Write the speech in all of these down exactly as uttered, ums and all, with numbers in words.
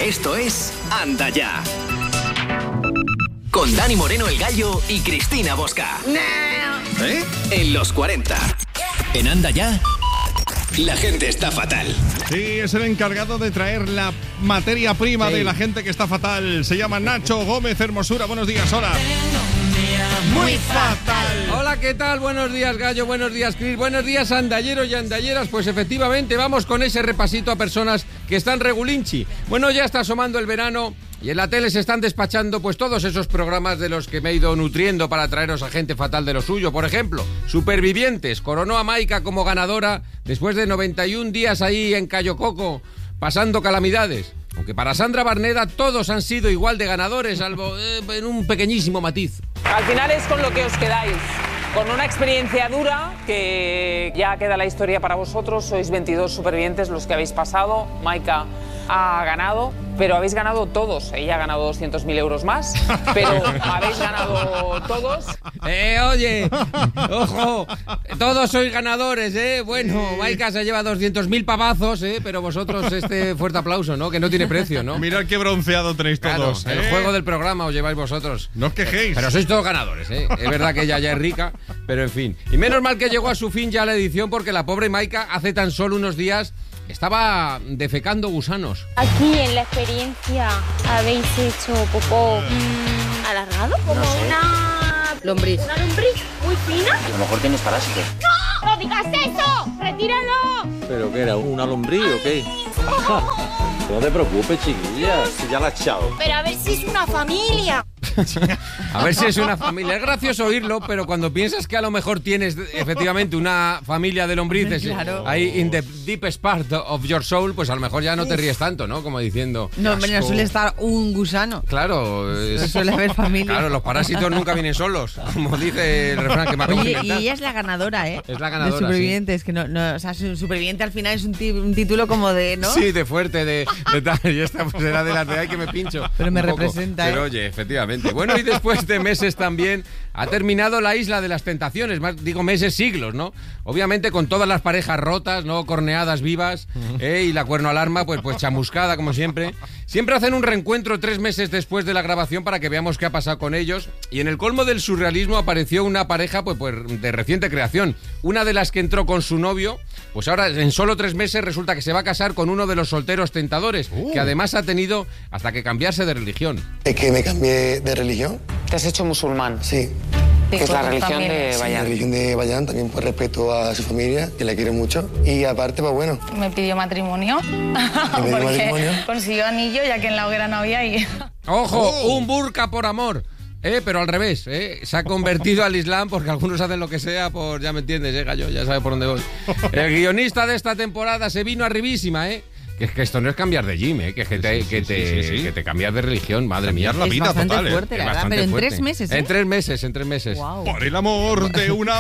Esto es Anda Ya. Con Dani Moreno el Gallo y Cristina Bosca. ¿Eh? En los cuarenta. En Anda Ya, la gente está fatal. Sí, es el encargado de traer la materia prima sí. de la gente que está fatal. Se llama Nacho Gómez Hermosura. Buenos días, hola. Muy fatal. Hola, ¿qué tal? Buenos días, Gallo. Buenos días, Cris. Buenos días, andalleros y andalleras. Pues efectivamente, vamos con ese repasito a personas que están regulinchi. Bueno, ya está asomando el verano y en la tele se están despachando pues todos esos programas de los que me he ido nutriendo para traeros a gente fatal de lo suyo. Por ejemplo, Supervivientes. Coronó a Maika como ganadora después de noventa y un días ahí en Cayo Coco, pasando calamidades. Aunque para Sandra Barneda todos han sido igual de ganadores, salvo eh, en un pequeñísimo matiz. Al final es con lo que os quedáis, con una experiencia dura que ya queda la historia para vosotros. Sois veintidós supervivientes los que habéis pasado. Maika ha ganado, pero habéis ganado todos. Ella ha ganado doscientos mil euros más, pero habéis ganado todos. Eh, oye, ojo, todos sois ganadores, ¿eh? Bueno, Maika se lleva doscientos mil pavazos, ¿eh? Pero vosotros este fuerte aplauso, ¿no? Que no tiene precio, ¿no? Mirad qué bronceado tenéis todos. Claro, ¿eh? El juego del programa os lleváis vosotros. No os quejéis. Pero sois todos ganadores, ¿eh? Es verdad que ella ya es rica, pero en fin. Y menos mal que llegó a su fin ya la edición, porque la pobre Maika hace tan solo unos días estaba defecando gusanos. Aquí en la experiencia habéis hecho popó mmm, alargado, como no sé. una lombriz. Una lombriz muy fina. A lo mejor tienes parásitos. ¡No! ¡No digas eso! ¡Retíralo! ¿Pero qué era? ¿Una lombriz o qué? No te preocupes, chiquilla, si ya la has echado. Pero a ver si es una familia. A ver si es una familia. Es gracioso oírlo, pero cuando piensas que a lo mejor tienes efectivamente una familia de lombrices, claro, ahí in the deepest part of your soul, pues a lo mejor ya no te ríes tanto, ¿no? Como diciendo... No, hombre, no suele estar un gusano. Claro. Es, no suele haber familia. Claro, los parásitos nunca vienen solos, como dice el refrán que me acabo de inventar. Oye, y ella es la ganadora, ¿eh? Es la ganadora, de Supervivientes, sí. que no, no, o sea, Superviviente al final es un, t- un título como de, ¿no? Sí, de fuerte, de, de tal, y esta pues era de las de ay que me pincho. Pero me representa, ¿eh? Pero oye, efectivamente. Bueno, y después de meses también ha terminado la Isla de las Tentaciones, más digo meses, siglos, ¿no? Obviamente con todas las parejas rotas, ¿no? Corneadas vivas, ¿eh? Y la cuerno alarma, pues, pues chamuscada, como siempre. Siempre hacen un reencuentro tres meses después de la grabación para que veamos qué ha pasado con ellos. Y en el colmo del surrealismo apareció una pareja pues, pues de reciente creación. Una de las que entró con su novio, pues ahora en solo tres meses resulta que se va a casar con uno de los solteros tentadores, uh. que además ha tenido hasta que cambiarse de religión. ¿Es que me cambié de religión? ¿Te has hecho musulmán? Sí. Que es la religión de Bayán. Sí, la religión de Bayán, también por respeto a su familia, que la quiere mucho. Y aparte, pues bueno. Me pidió matrimonio. ¿Me pidió matrimonio? Consiguió anillo, ya que en la hoguera no había y... ¡Ojo! Oh. Un burka por amor. Eh, pero al revés, eh. Se ha convertido al Islam porque algunos hacen lo que sea por... Ya me entiendes, eh, Gallo, ya sabes por dónde voy. El guionista de esta temporada se vino arribísima, eh. Que, que esto no es cambiar de gym, ¿eh? Que, que, te, sí, sí, que, te, sí, sí, sí. que te cambias de religión, madre mía. La vida es bastante total, fuerte, ¿eh? la verdad, pero en fuerte. tres meses, ¿eh? En tres meses, en tres meses. Wow. Por el amor de una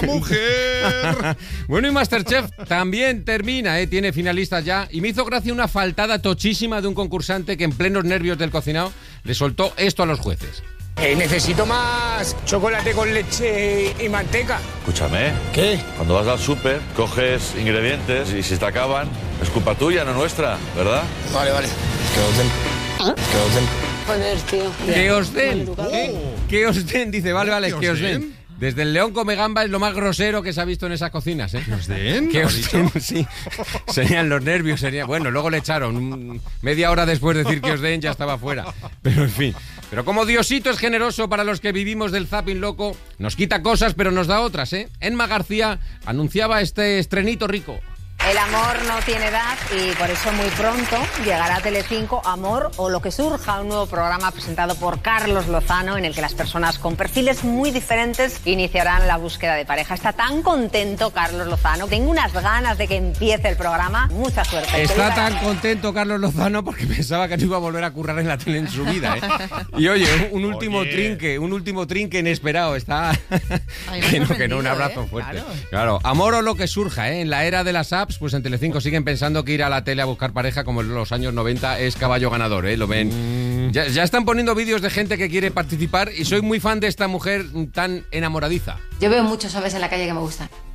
mujer. Bueno, y Masterchef también termina, ¿eh? Tiene finalistas ya. Y me hizo gracia una faltada tochísima de un concursante que en plenos nervios del cocinado le soltó esto a los jueces. Eh, necesito más chocolate con leche y manteca. Escúchame. ¿Qué? Cuando vas al súper, coges ingredientes y si te acaban, es culpa tuya, no nuestra, ¿verdad? Vale, vale. Que os den. Que os den. Joder, tío. Que os den. ¿Eh? Que os den, dice, vale, vale, que os den. Desde el León come gamba es lo más grosero que se ha visto en esas cocinas, ¿eh? ¿Que os den? Que os den, sí. Serían los nervios, sería. Bueno, luego le echaron. Media hora después de decir que os den, ya estaba fuera. Pero en fin. Pero como Diosito es generoso para los que vivimos del zapping loco, nos quita cosas, pero nos da otras, ¿eh? Enma García anunciaba este estrenito rico. El amor no tiene edad y por eso muy pronto llegará a Telecinco Amor o lo que surja, un nuevo programa presentado por Carlos Lozano en el que las personas con perfiles muy diferentes iniciarán la búsqueda de pareja. Está tan contento Carlos Lozano, tengo unas ganas de que empiece el programa. Mucha suerte. Está tan contento Carlos Lozano porque pensaba que no iba a volver a currar en la tele en su vida, ¿eh? Y oye, un, un último oye. trinque, un último trinque inesperado. Está... Ay, que no, que no, un abrazo ¿eh? fuerte. Claro. claro, amor o lo que surja, ¿eh? En la era de las apps, pues en Telecinco siguen pensando que ir a la tele a buscar pareja como en los años noventa es caballo ganador, ¿eh? Lo ven. Mm. Ya, ya están poniendo vídeos de gente que quiere participar y soy muy fan de esta mujer tan enamoradiza. Yo veo muchos hombres en la calle que me gustan.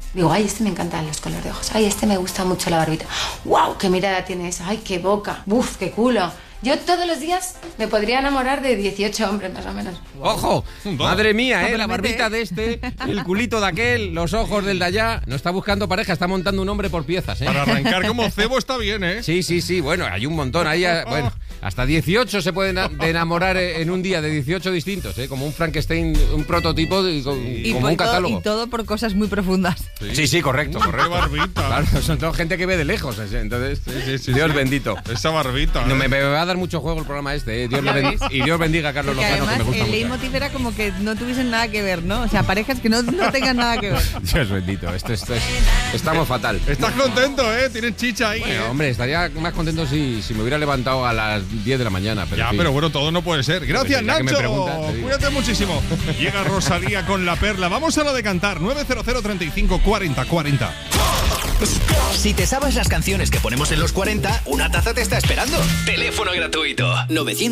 Digo, ay, este me encantan los colores de ojos. Ay, este me gusta mucho la barbita. ¡Wow! ¡Qué mirada tiene esa! ¡Ay, qué boca! ¡Buf, qué culo! Yo todos los días me podría enamorar de dieciocho hombres, más o menos. ¡Ojo! Madre mía, ¿eh? La barbita de este, el culito de aquel, los ojos del de allá. No está buscando pareja, está montando un hombre por piezas, ¿eh? Para arrancar como cebo está bien, ¿eh? Sí, sí, sí. Bueno, hay un montón. Ahí, bueno, hasta dieciocho se pueden enamorar en un día de dieciocho distintos, ¿eh? Como un Frankenstein, un prototipo, de, y como un catálogo. Y todo por cosas muy profundas. Sí, sí, sí, correcto. Corre barbita. Claro, son todo gente que ve de lejos, entonces, sí, sí, sí, Dios sí. bendito. Esa barbita. No, me, me va a dar mucho juego el programa este, ¿eh? Dios lo bendiga, y Dios bendiga a Carlos Lozano, además, que me gusta el leitmotiv era como que no tuviesen nada que ver, ¿no? O sea, parejas que no, no tengan nada que ver. Dios bendito, esto, esto es, estamos fatal. Estás contento, ¿eh? Tienes chicha ahí. Bueno, ¿eh? hombre, estaría más contento si, si me hubiera levantado a las diez de la mañana. Pero ya, en fin. pero bueno, todo no puede ser. Gracias, Nacho. Me preguntas, cuídate muchísimo. Llega Rosalía con La Perla. Vamos a lo de cantar. nueve cero cero, treinta y cinco, cuarenta, cuarenta. Si te sabes las canciones que ponemos en los cuarenta, una taza te está esperando. Teléfono gratuito. novecientos